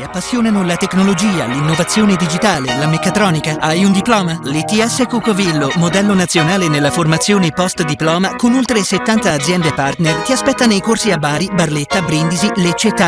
appassionano la tecnologia, l'innovazione digitale, la meccatronica? Hai un diploma? L'ITS Cucovillo, modello nazionale nella formazione post-diploma con oltre 70 aziende partner, ti aspetta nei corsi a Bari, Barletta, Brindisi, Lecce e